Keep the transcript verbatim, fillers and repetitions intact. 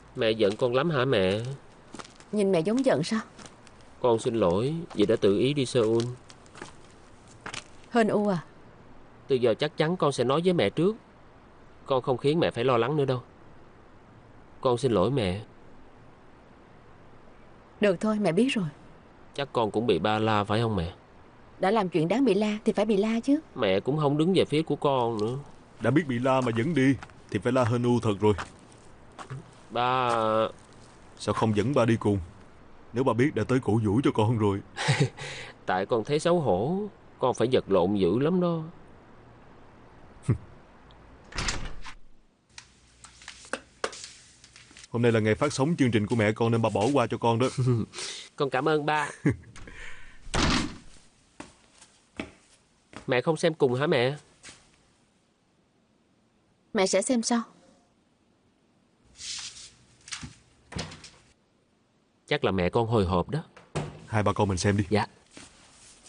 Mẹ giận con lắm hả mẹ? Nhìn mẹ giống giận sao? Con xin lỗi vì đã tự ý đi Seoul. Hên U à? Từ giờ chắc chắn con sẽ nói với mẹ trước. Con không khiến mẹ phải lo lắng nữa đâu. Con xin lỗi mẹ. Được thôi, mẹ biết rồi. Chắc con cũng bị ba la phải không mẹ? Đã làm chuyện đáng bị la thì phải bị la chứ. Mẹ cũng không đứng về phía của con nữa. Đã biết bị la mà vẫn đi thì phải la hên U thật rồi. Ba... Sao không dẫn ba đi cùng? Nếu ba biết đã tới cổ vũ cho con rồi. Tại con thấy xấu hổ. Con phải vật lộn dữ lắm đó. Hôm nay là ngày phát sóng chương trình của mẹ con nên ba bỏ qua cho con đó. Con cảm ơn ba. Mẹ không xem cùng hả mẹ? Mẹ sẽ xem sau. Chắc là mẹ con hồi hộp đó. Hai ba con mình xem đi. Dạ.